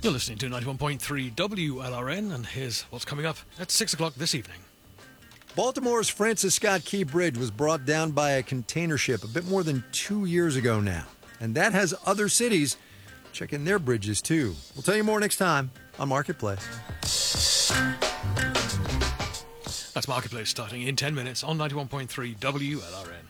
You're listening to 91.3 WLRN, and here's what's coming up at 6 o'clock this evening. Baltimore's Francis Scott Key Bridge was brought down by a container ship a bit more than 2 years ago now. And that has other cities checking their bridges, too. We'll tell you more next time on Marketplace. That's Marketplace starting in 10 minutes on 91.3 WLRN.